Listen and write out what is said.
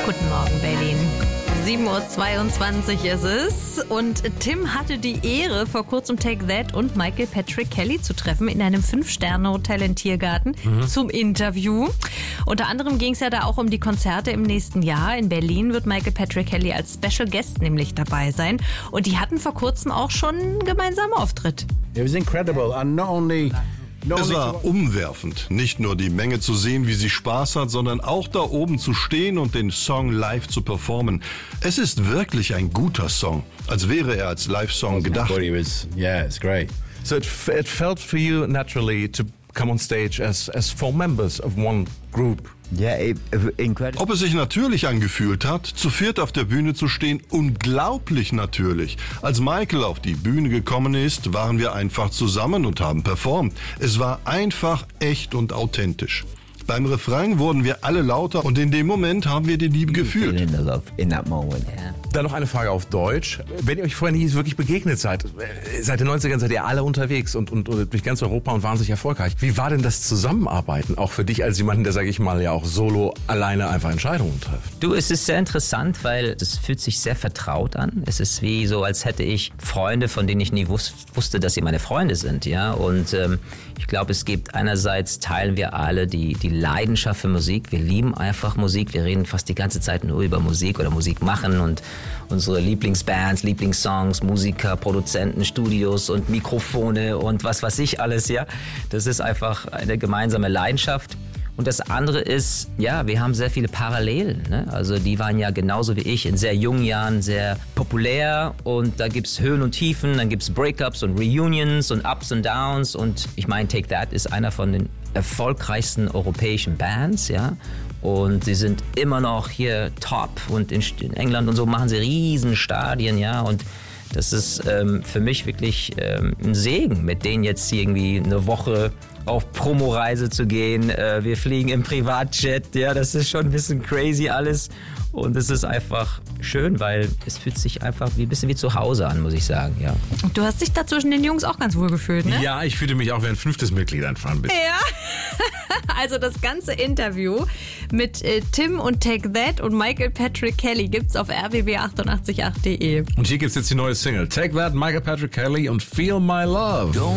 Guten Morgen, Berlin. 7.22 Uhr ist es und Tim hatte die Ehre, vor kurzem Take That und Michael Patrick Kelly zu treffen in einem 5-Sterne-Hotel in Tiergarten zum Interview. Unter anderem ging es ja da auch um die Konzerte im nächsten Jahr. In Berlin wird Michael Patrick Kelly als Special Guest nämlich dabei sein und die hatten vor kurzem auch schon einen gemeinsamen Auftritt. It was incredible and not only Es war umwerfend, nicht nur die Menge zu sehen, wie sie Spaß hat, sondern auch da oben zu stehen und den Song live zu performen. Es ist wirklich ein guter Song, als wäre er als Live-Song gedacht. it's great. So it felt for you naturally to come on stage as 4 members of one group. Yeah, incredible. Ob es sich natürlich angefühlt hat, zu viert auf der Bühne zu stehen, unglaublich natürlich. Als Michael auf die Bühne gekommen ist, waren wir einfach zusammen und haben performt. Es war einfach echt und authentisch. Beim Refrain wurden wir alle lauter und in dem Moment haben wir die Liebe gefühlt. In the love in that moment. Yeah. Dann noch eine Frage auf Deutsch. Wenn ihr euch vorher nie wirklich begegnet seid, seit den 90ern seid ihr alle unterwegs und durch ganz Europa und wahnsinnig erfolgreich. Wie war denn das Zusammenarbeiten, auch für dich als jemanden, der, sage ich mal, ja auch solo alleine einfach Entscheidungen trifft? Du, es ist sehr interessant, weil es fühlt sich sehr vertraut an. Es ist wie so, als hätte ich Freunde, von denen ich nie wusste, dass sie meine Freunde sind, ja. Und ich glaube, es gibt einerseits, teilen wir alle die Leidenschaft für Musik. Wir lieben einfach Musik. Wir reden fast die ganze Zeit nur über Musik oder Musik machen und unsere Lieblingsbands, Lieblingssongs, Musiker, Produzenten, Studios und Mikrofone und was weiß ich alles, ja. Das ist einfach eine gemeinsame Leidenschaft. Und das andere ist, ja, wir haben sehr viele Parallelen, ne? Also die waren ja genauso wie ich in sehr jungen Jahren sehr populär und da gibt's Höhen und Tiefen, dann gibt's Breakups und Reunions und Ups und Downs und ich meine, Take That ist einer von den erfolgreichsten europäischen Bands, ja. Und sie sind immer noch hier top und in England und so machen sie riesen Stadien, ja. Und das ist für mich wirklich ein Segen, mit denen jetzt irgendwie eine Woche auf Promoreise zu gehen. Wir fliegen im Privatjet, ja, das ist schon ein bisschen crazy alles. Und es ist einfach schön, weil es fühlt sich einfach ein bisschen wie zu Hause an, muss ich sagen, ja. Und du hast dich da zwischen den Jungs auch ganz wohl gefühlt, ne? Ja, ich fühlte mich auch wie ein 5. Mitglied einfach ein bisschen. Ja, also das ganze Interview mit Tim und Take That und Michael Patrick Kelly gibt's auf rbb888.de. Und hier gibt's jetzt die neue Single. Take That, Michael Patrick Kelly und Feel My Love.